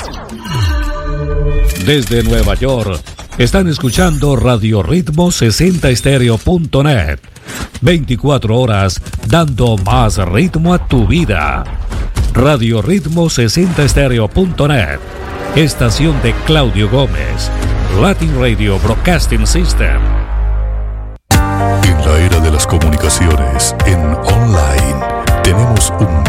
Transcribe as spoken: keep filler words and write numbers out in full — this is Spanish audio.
Desde Nueva York, están escuchando Radio Ritmo sesenta estéreo punto net. veinticuatro horas dando más ritmo a tu vida. Radio Ritmo sesenta estéreo punto net. Estación de Claudio Gómez. Latin Radio Broadcasting System. En la era de las comunicaciones, en online, tenemos un